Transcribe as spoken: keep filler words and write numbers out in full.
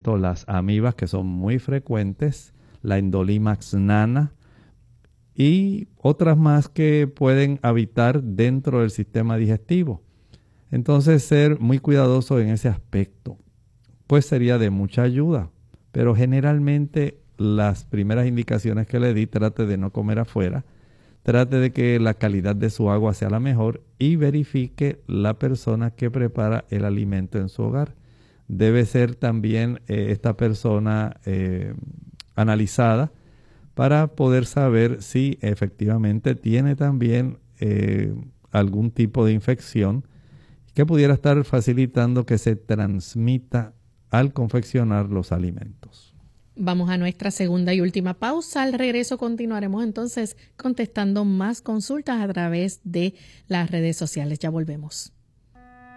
supuesto, las amibas, que son muy frecuentes, la Endolimax nana y otras más que pueden habitar dentro del sistema digestivo. Entonces, ser muy cuidadoso en ese aspecto, pues sería de mucha ayuda. Pero generalmente las primeras indicaciones que le di, trate de no comer afuera, trate de que la calidad de su agua sea la mejor y verifique la persona que prepara el alimento en su hogar. Debe ser también eh, esta persona eh, analizada para poder saber si efectivamente tiene también eh, algún tipo de infección que pudiera estar facilitando que se transmita al confeccionar los alimentos. Vamos a nuestra segunda y última pausa. Al regreso continuaremos entonces contestando más consultas a través de las redes sociales. Ya volvemos.